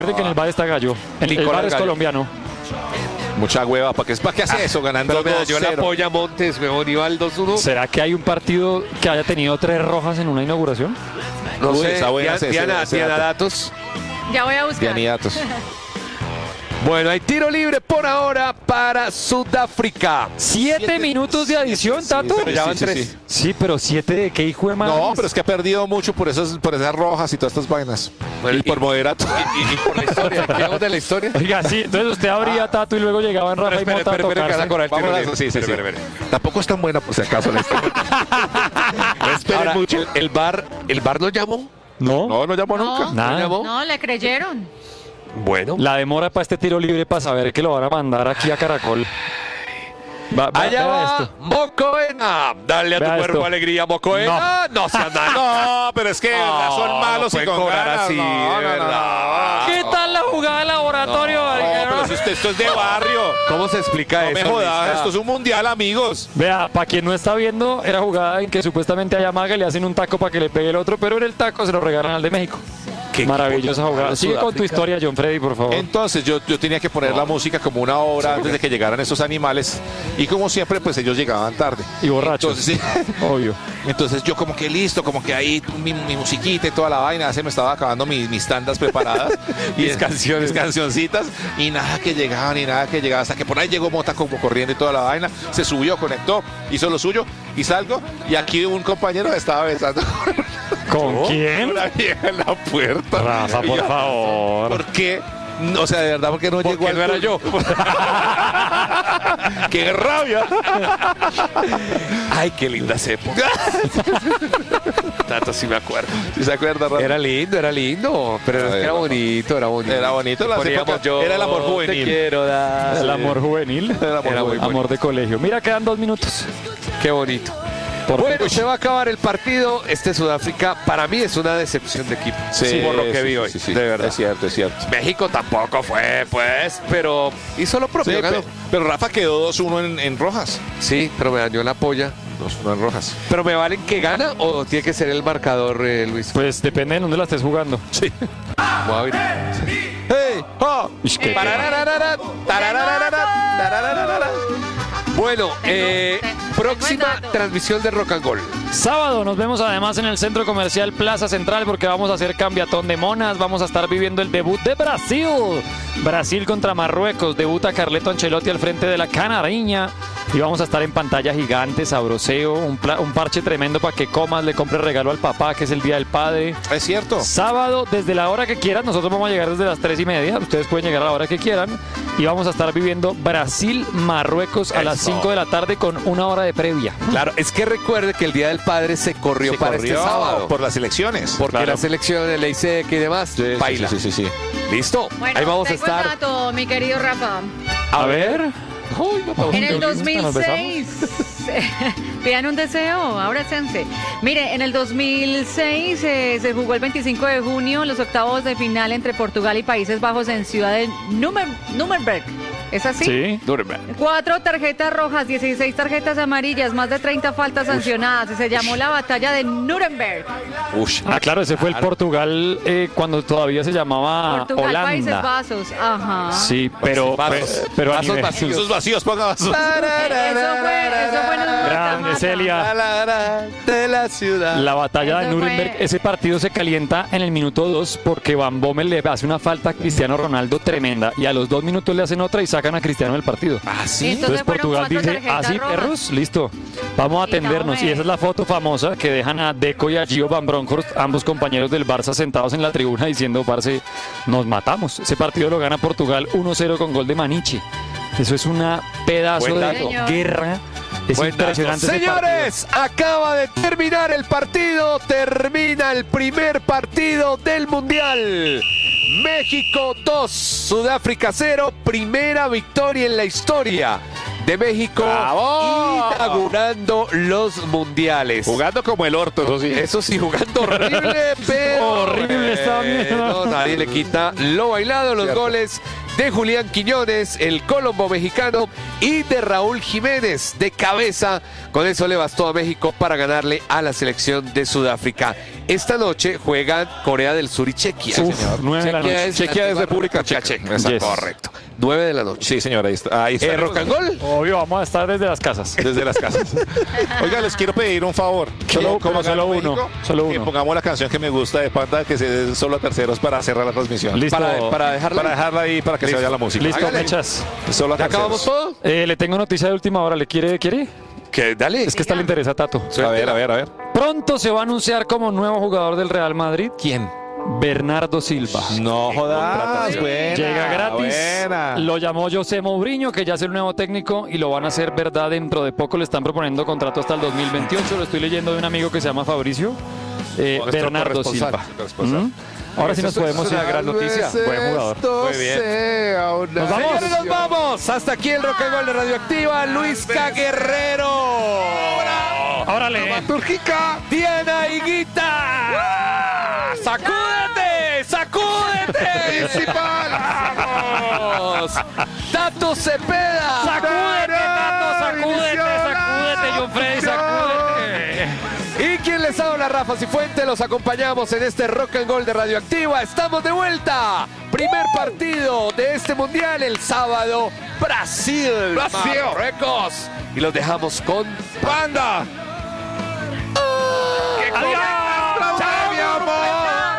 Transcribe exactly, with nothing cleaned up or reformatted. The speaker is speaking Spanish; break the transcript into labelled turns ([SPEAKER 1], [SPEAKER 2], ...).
[SPEAKER 1] Recuerde que en el bar está Gallo. El, el bar es
[SPEAKER 2] Gallo.
[SPEAKER 1] colombiano.
[SPEAKER 3] Mucha hueva, ¿para qué, ¿para qué hace
[SPEAKER 2] Ah,
[SPEAKER 3] eso ganando
[SPEAKER 2] Pero me
[SPEAKER 3] dos
[SPEAKER 2] dañó la
[SPEAKER 3] cero?
[SPEAKER 2] polla Montes, weón, iba al dos uno.
[SPEAKER 1] ¿Será que hay un partido que haya tenido tres rojas en una inauguración?
[SPEAKER 2] No
[SPEAKER 3] Uy,
[SPEAKER 2] sé,
[SPEAKER 3] está buena
[SPEAKER 2] Diana,
[SPEAKER 3] ese-
[SPEAKER 2] Diana,
[SPEAKER 3] ese
[SPEAKER 2] Diana
[SPEAKER 3] dato.
[SPEAKER 2] datos.
[SPEAKER 4] Ya voy a buscar.
[SPEAKER 3] Dianidatos.
[SPEAKER 2] Bueno, hay tiro libre por ahora para Sudáfrica.
[SPEAKER 1] Siete, minutos de adición, Tato.
[SPEAKER 3] sí,
[SPEAKER 2] Pero ya van
[SPEAKER 3] sí,
[SPEAKER 2] tres.
[SPEAKER 3] sí.
[SPEAKER 1] Sí, pero siete de qué hijo de madre.
[SPEAKER 3] No, pero es que ha perdido mucho por esas, por esas rojas y todas estas vainas.
[SPEAKER 2] Bueno,
[SPEAKER 3] y por
[SPEAKER 2] y-
[SPEAKER 3] moderato.
[SPEAKER 2] Y, y- y por la historia, ¿qué hago de la historia?
[SPEAKER 1] Oiga, sí, entonces usted abría Tato y luego llegaban Rafa y
[SPEAKER 2] Espere,
[SPEAKER 1] Mota a
[SPEAKER 2] espere, espere, que vas a
[SPEAKER 1] tocarse.
[SPEAKER 2] cobrar el tiro
[SPEAKER 3] Vamos a
[SPEAKER 2] libre.
[SPEAKER 3] eso, sí, sí,
[SPEAKER 2] Espere,
[SPEAKER 3] sí.
[SPEAKER 2] espere, espere.
[SPEAKER 3] Tampoco es tan buena por si acaso la historia. No esperen
[SPEAKER 2] Ahora,
[SPEAKER 3] mucho.
[SPEAKER 2] el, el bar, ¿el bar lo llamó?
[SPEAKER 1] No,
[SPEAKER 3] No, no llamó
[SPEAKER 4] No.
[SPEAKER 3] nunca.
[SPEAKER 1] nada.
[SPEAKER 2] ¿Lo llamó?
[SPEAKER 4] No, le creyeron.
[SPEAKER 2] Bueno.
[SPEAKER 1] La demora para este tiro libre para saber que lo van a mandar aquí a Caracol. Va, va,
[SPEAKER 2] Allá
[SPEAKER 1] vea
[SPEAKER 2] va
[SPEAKER 1] esto.
[SPEAKER 2] Mocoena. Dale a tu
[SPEAKER 1] Vea
[SPEAKER 2] cuerpo
[SPEAKER 1] esto.
[SPEAKER 2] alegría, Mocoena. No, seas nada.
[SPEAKER 3] No, pero es que de verdad
[SPEAKER 2] No,
[SPEAKER 3] son malos
[SPEAKER 2] no
[SPEAKER 3] y
[SPEAKER 2] pueden
[SPEAKER 3] con
[SPEAKER 2] cobrar
[SPEAKER 3] ganas.
[SPEAKER 2] así,
[SPEAKER 3] no,
[SPEAKER 2] de
[SPEAKER 3] no, no,
[SPEAKER 2] verdad.
[SPEAKER 1] ¿Qué tal la jugada de laboratorio?
[SPEAKER 3] No,
[SPEAKER 1] Marica?
[SPEAKER 3] pero si usted- esto es de barrio.
[SPEAKER 2] ¿Cómo se explica
[SPEAKER 3] No
[SPEAKER 2] eso?
[SPEAKER 3] me jodas,
[SPEAKER 2] Luisa?
[SPEAKER 3] esto es un mundial, amigos.
[SPEAKER 1] Vea, para quien no está viendo, era jugada en que supuestamente a Yamaga le hacen un taco para que le pegue el otro, pero en el taco se lo regalan al de México.
[SPEAKER 2] Qué
[SPEAKER 1] Maravillosa
[SPEAKER 2] equipo
[SPEAKER 1] jugada.
[SPEAKER 2] tan
[SPEAKER 1] Sigue con tu
[SPEAKER 2] Sudáfrica.
[SPEAKER 1] historia, John Freddy, por favor.
[SPEAKER 3] Entonces yo, yo tenía que poner la música como una hora antes de que llegaran esos animales. Y como siempre, pues ellos llegaban tarde.
[SPEAKER 1] Y borrachos.
[SPEAKER 3] Entonces, sí.
[SPEAKER 1] Obvio.
[SPEAKER 3] Entonces yo como que listo, como que ahí mi, mi musiquita y toda la vaina, se me estaba acabando mi- mis tandas preparadas. y
[SPEAKER 2] Mis canciones.
[SPEAKER 3] Mis cancioncitas. Y nada que llegaban, y nada que llegaba. Hasta que por ahí llegó Mota como corriendo y toda la vaina. Se subió, conectó, hizo lo suyo y salgo. Y aquí un compañero me estaba besando
[SPEAKER 1] ¿Con quién?
[SPEAKER 3] una vieja en la puerta.
[SPEAKER 1] Rafa,
[SPEAKER 3] Y
[SPEAKER 1] por
[SPEAKER 3] yo,
[SPEAKER 1] favor.
[SPEAKER 3] ¿Por qué? O sea, de verdad, ¿por qué no llegó
[SPEAKER 2] Porque
[SPEAKER 3] al
[SPEAKER 2] no era yo.
[SPEAKER 3] ¡Qué rabia!
[SPEAKER 2] Ay, qué lindas épocas. Tanto sí me acuerdo.
[SPEAKER 3] ¿Sí se acuerda, Rafa?
[SPEAKER 2] Era lindo, era lindo. Pero
[SPEAKER 3] Ay,
[SPEAKER 2] era, era
[SPEAKER 3] Rafa.
[SPEAKER 2] bonito, era bonito.
[SPEAKER 3] Era bonito, las
[SPEAKER 2] Poníamos
[SPEAKER 3] épocas- era el amor juvenil.
[SPEAKER 2] Te quiero dar.
[SPEAKER 1] El amor juvenil.
[SPEAKER 3] Era amor
[SPEAKER 2] Era muy
[SPEAKER 3] juvenil.
[SPEAKER 1] Amor de colegio. Mira, quedan dos minutos.
[SPEAKER 2] Qué bonito.
[SPEAKER 1] Por
[SPEAKER 2] Bueno,
[SPEAKER 1] fin.
[SPEAKER 2] se va a acabar el partido. Este Sudáfrica, para mí, es una decepción de equipo.
[SPEAKER 3] Sí,
[SPEAKER 2] por lo que
[SPEAKER 3] sí,
[SPEAKER 2] vi
[SPEAKER 3] sí,
[SPEAKER 2] hoy.
[SPEAKER 3] sí, sí.
[SPEAKER 2] De verdad.
[SPEAKER 3] Es cierto, es cierto.
[SPEAKER 2] México tampoco fue, pues, pero hizo lo
[SPEAKER 3] Sí,
[SPEAKER 2] propio. ganó.
[SPEAKER 3] pe- pero Rafa quedó dos uno en, en rojas.
[SPEAKER 2] Sí, pero me dañó la polla.
[SPEAKER 3] dos uno en rojas.
[SPEAKER 2] ¿Pero me valen que gana o tiene que ser el marcador, eh, Luis?
[SPEAKER 1] Pues depende de dónde la estés jugando.
[SPEAKER 3] Sí.
[SPEAKER 2] Voy a ver.
[SPEAKER 3] ¡Hey! ¡Oh!
[SPEAKER 1] Ish, qué-
[SPEAKER 2] Parararara, tarararara, tarararara. Bueno, eh, próxima transmisión de Rock and Roll.
[SPEAKER 1] Sábado nos vemos además en el Centro Comercial Plaza Central porque vamos a hacer cambiatón de monas, vamos a estar viviendo el debut de Brasil. Brasil contra Marruecos, debuta Carleto Ancelotti al frente de la Canariña y vamos a estar en pantalla gigante, sabroseo, un, pla- un parche tremendo para que comas, le compres regalo al papá que es el Día del Padre.
[SPEAKER 3] Es cierto.
[SPEAKER 1] Sábado, desde la hora que quieran, nosotros vamos a llegar desde las tres y media, ustedes pueden llegar a la hora que quieran y vamos a estar viviendo Brasil-Marruecos a las
[SPEAKER 2] Eso.
[SPEAKER 1] cinco de la tarde con una hora de previa.
[SPEAKER 2] Claro, es que recuerde que el Día del Padre se corrió
[SPEAKER 3] Se
[SPEAKER 2] para
[SPEAKER 3] corrió
[SPEAKER 2] este sábado.
[SPEAKER 3] por las elecciones.
[SPEAKER 2] Porque
[SPEAKER 3] Claro.
[SPEAKER 2] las elecciones, el I C E C y demás,
[SPEAKER 3] Sí, sí,
[SPEAKER 2] baila.
[SPEAKER 3] sí, sí, sí.
[SPEAKER 2] ¿Listo?
[SPEAKER 4] Bueno,
[SPEAKER 2] Ahí vamos a
[SPEAKER 4] tengo el
[SPEAKER 2] estar.
[SPEAKER 4] dato, mi querido Rafa.
[SPEAKER 1] A ver.
[SPEAKER 4] En el
[SPEAKER 1] Nos
[SPEAKER 4] dos mil seis, pidan un deseo, ábracense. Mire, en el dos mil seis eh, se jugó el veinticinco de junio los octavos de final entre Portugal y Países Bajos en ciudad de Númer- Nuremberg. ¿Es así?
[SPEAKER 1] Sí.
[SPEAKER 4] Cuatro tarjetas rojas, dieciséis tarjetas amarillas, más de treinta faltas sancionadas y se llamó la batalla de Nuremberg.
[SPEAKER 3] Ush.
[SPEAKER 1] Ah, claro, ese fue el Portugal eh, cuando todavía se llamaba
[SPEAKER 4] Portugal, Países
[SPEAKER 1] Holanda.
[SPEAKER 4] Bajos. Ajá.
[SPEAKER 1] Sí, pero,
[SPEAKER 2] Vasos.
[SPEAKER 1] pero, pero a
[SPEAKER 2] Vasos
[SPEAKER 1] nivel-
[SPEAKER 2] vacíos.
[SPEAKER 3] Esos vacíos, ponga vasos.
[SPEAKER 4] Eso fue, eso fue en el
[SPEAKER 1] Grande,
[SPEAKER 4] mata-mata.
[SPEAKER 1] Celia.
[SPEAKER 2] De la ciudad.
[SPEAKER 1] La batalla de
[SPEAKER 4] Eso
[SPEAKER 1] Nuremberg,
[SPEAKER 4] fue-
[SPEAKER 1] ese partido se calienta en el minuto dos porque Van Bommel le hace una falta a Cristiano Ronaldo tremenda y a los dos minutos le hacen otra y sacan a Cristiano del partido.
[SPEAKER 3] Ah, sí.
[SPEAKER 4] Entonces
[SPEAKER 1] Entonces
[SPEAKER 4] fueron
[SPEAKER 1] Portugal
[SPEAKER 4] cuatro
[SPEAKER 1] dice,
[SPEAKER 4] tarjetas
[SPEAKER 1] así
[SPEAKER 4] rojas".
[SPEAKER 1] perros, listo, vamos a
[SPEAKER 4] Y no,
[SPEAKER 1] atendernos. Y
[SPEAKER 4] hombre.
[SPEAKER 1] esa es la foto famosa que dejan a Deco y a Gio Van Bronckhorst, ambos compañeros del Barça sentados en la tribuna diciendo, parce, nos matamos. Ese partido lo gana Portugal uno cero con gol de Maniche. Eso es una pedazo
[SPEAKER 2] Buen
[SPEAKER 1] de
[SPEAKER 2] dato.
[SPEAKER 1] guerra. Es
[SPEAKER 2] Buen dato.
[SPEAKER 1] impresionante ese partido.
[SPEAKER 2] Señores, acaba de terminar el partido. Termina el primer partido del Mundial. México dos, Sudáfrica cero. Primera victoria en la historia. de México,
[SPEAKER 3] ¡Bravo!
[SPEAKER 2] inaugurando los mundiales.
[SPEAKER 3] Jugando como el orto, eso sí.
[SPEAKER 2] Eso sí, jugando horrible, pero...
[SPEAKER 1] Horrible esta mierda.
[SPEAKER 2] No, nadie le quita lo bailado, los
[SPEAKER 3] Cierto.
[SPEAKER 2] goles de Julián Quiñones, el colombo mexicano, y de Raúl Jiménez de cabeza. Con eso le bastó a México para ganarle a la selección de Sudáfrica. Esta noche juegan Corea del Sur y Chequia.
[SPEAKER 1] Uf, nueve de la
[SPEAKER 2] Chequia
[SPEAKER 1] noche.
[SPEAKER 2] es,
[SPEAKER 3] Chequia es República Checa.
[SPEAKER 2] Exacto,
[SPEAKER 1] Yes.
[SPEAKER 2] correcto. nueve de la noche.
[SPEAKER 3] Sí, señora, ahí está. Ahí está.
[SPEAKER 2] Eh, ¿Rock and Roll?
[SPEAKER 1] Obvio, vamos a estar desde las casas.
[SPEAKER 3] Desde las casas. Oiga, les quiero pedir un favor.
[SPEAKER 1] Solo-
[SPEAKER 3] como
[SPEAKER 1] pero solo
[SPEAKER 3] ganó
[SPEAKER 1] uno,
[SPEAKER 3] México,
[SPEAKER 1] solo
[SPEAKER 3] que
[SPEAKER 1] uno.
[SPEAKER 3] pongamos la canción que me gusta de Panda, que es solo a terceros para cerrar la transmisión.
[SPEAKER 1] Listo.
[SPEAKER 2] Para, para dejarla.
[SPEAKER 3] Para dejarla ahí para que se
[SPEAKER 2] Listo.
[SPEAKER 3] vaya la música.
[SPEAKER 1] Listo,
[SPEAKER 2] Hágale.
[SPEAKER 1] mechas.
[SPEAKER 3] Solo a
[SPEAKER 2] ¿Ya
[SPEAKER 3] terceros.
[SPEAKER 2] acabamos todo?
[SPEAKER 1] Eh, le tengo noticia de última hora. ¿Le quiere? ¿Quiere?
[SPEAKER 2] Que dale.
[SPEAKER 1] Es que esta le interesa a Tato.
[SPEAKER 3] A ver, a ver, a ver.
[SPEAKER 1] Pronto se va a anunciar como nuevo jugador del Real Madrid
[SPEAKER 3] ¿Quién?
[SPEAKER 1] Bernardo Silva.
[SPEAKER 3] No jodas,
[SPEAKER 4] contratación.
[SPEAKER 3] buena.
[SPEAKER 1] Llega gratis.
[SPEAKER 3] Buena.
[SPEAKER 1] Lo llamó José Mourinho, que ya es el nuevo técnico, y lo van a hacer verdad dentro de poco. Le están proponiendo contrato hasta el dos mil veintiocho. Lo estoy leyendo de un amigo que se llama Fabricio. Eh,
[SPEAKER 3] Nuestro
[SPEAKER 1] Bernardo
[SPEAKER 3] corresponsal,
[SPEAKER 1] Silva.
[SPEAKER 3] corresponsal.
[SPEAKER 1] ¿Mm? Ahora sí nos
[SPEAKER 2] Eso
[SPEAKER 1] podemos
[SPEAKER 2] es una
[SPEAKER 1] ir.
[SPEAKER 2] gran noticia.
[SPEAKER 1] Buen jugador.
[SPEAKER 3] Muy bien.
[SPEAKER 1] Nos vamos.
[SPEAKER 2] Señores, nos vamos. Hasta aquí el Rock and Roll de Radioactiva. Luis K. Guerrero.
[SPEAKER 1] Órale.
[SPEAKER 3] Turquica.
[SPEAKER 2] Diana Higuita. ¡Sacúdete! ¡Sacúdete!
[SPEAKER 3] Principal.
[SPEAKER 2] ¡Vamos! ¡Tato Cepeda!
[SPEAKER 1] Sacúdete, Tato, sacúdete, sacúdete, John Freddy, sacúdete.
[SPEAKER 2] Y quien les habla, Rafa Cifuente, los acompañamos en este Rock and Roll de Radioactiva. Estamos de vuelta. Primer partido de este mundial el sábado. Brasil.
[SPEAKER 3] Brasil.
[SPEAKER 2] Marruecos. Y los dejamos con
[SPEAKER 3] Panda.